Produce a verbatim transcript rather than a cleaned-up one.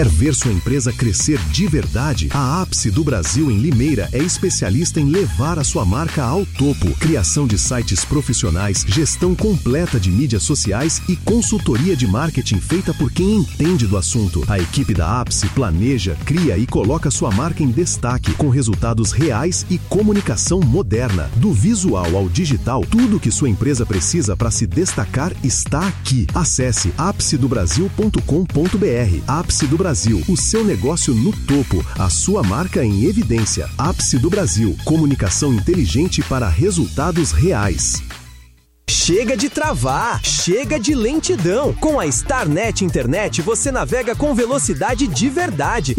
Quer ver sua empresa crescer de verdade? A Ápice do Brasil em Limeira é especialista em levar a sua marca ao topo. Criação de sites profissionais, gestão completa de mídias sociais e consultoria de marketing feita por quem entende do assunto. A equipe da Ápice planeja, cria e coloca sua marca em destaque, com resultados reais e comunicação moderna. Do visual ao digital, tudo que sua empresa precisa para se destacar está aqui. Acesse ápice do brasil ponto com ponto br. Ápice do Brasil. Brasil, o seu negócio no topo, a sua marca em evidência. Ápice do Brasil, comunicação inteligente para resultados reais. Chega de travar, chega de lentidão. Com a Starnet Internet você navega com velocidade de verdade